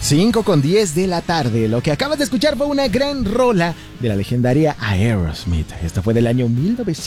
5:10 de la tarde. Lo que acabas de escuchar fue una gran rola de la legendaria Aerosmith. Esta fue del año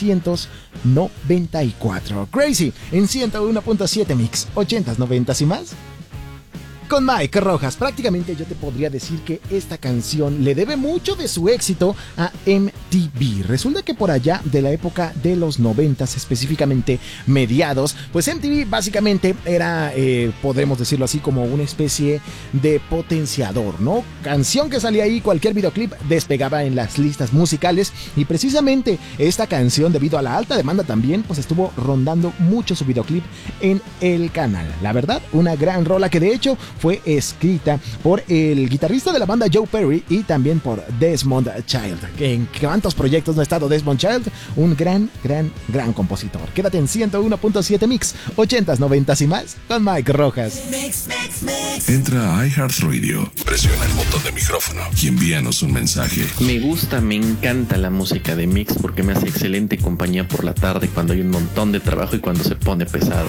1994. Crazy en 101.7 Mix, 80s, 90s y más. Con Mike Rojas, prácticamente yo te podría decir que esta canción le debe mucho de su éxito a MTV. Resulta que por allá de la época de los 90s, específicamente mediados, pues MTV básicamente era, podremos decirlo así, como una especie de potenciador, ¿no? Canción que salía ahí, cualquier videoclip despegaba en las listas musicales, y precisamente esta canción, debido a la alta demanda también, pues estuvo rondando mucho su videoclip en el canal. La verdad, una gran rola que de hecho fue escrita por el guitarrista de la banda Joe Perry y también por Desmond Child. ¿En cuántos proyectos no ha estado Desmond Child? Un gran compositor. Quédate en 101.7 Mix, 80s, 90s y más con Mike Rojas. Mix. Entra a iHeartRadio, presiona el botón de micrófono y envíanos un mensaje. Me encanta la música de Mix porque me hace excelente compañía por la tarde cuando hay un montón de trabajo y cuando se pone pesado.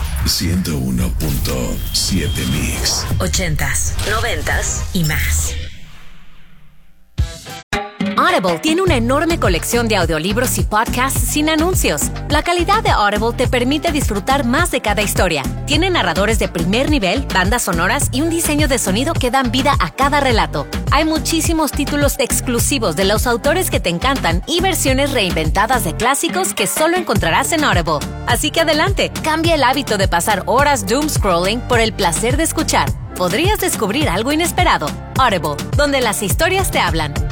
101.7 Mix. 80s, 90s y más. Audible tiene una enorme colección de audiolibros y podcasts sin anuncios. La calidad de Audible te permite disfrutar más de cada historia. Tiene narradores de primer nivel, bandas sonoras y un diseño de sonido que dan vida a cada relato. Hay muchísimos títulos exclusivos de los autores que te encantan y versiones reinventadas de clásicos que solo encontrarás en Audible. Así que adelante, cambia el hábito de pasar horas doom scrolling por el placer de escuchar. Podrías descubrir algo inesperado. Audible, donde las historias te hablan.